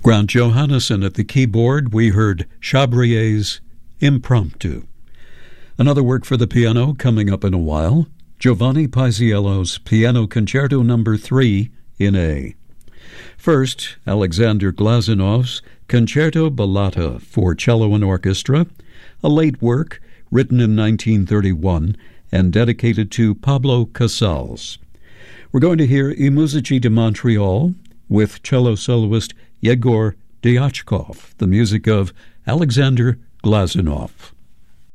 Grant Johannesson at the keyboard. We heard Chabrier's Impromptu. Another work for the piano coming up in a while, Giovanni Paisiello's Piano Concerto No. 3 in A. First, Alexander Glazunov's Concerto Ballata for cello and orchestra, a late work written in 1931 and dedicated to Pablo Casals. We're going to hear I Musici di Montreal with cello soloist Yegor Diachkov, the music of Alexander Glazunov.